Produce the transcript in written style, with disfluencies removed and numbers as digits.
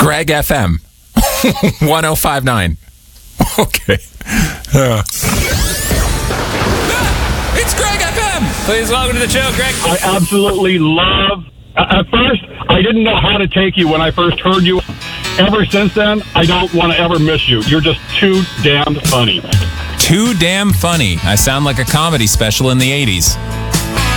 Greg FM 1059. Okay. It's Greg FM. Please welcome to the show, Greg. I absolutely love. At first, I didn't know how to take you when I first heard you. Ever since then, I don't want to ever miss you. You're just too damn funny. Too damn funny. I sound like a comedy special in the 80s.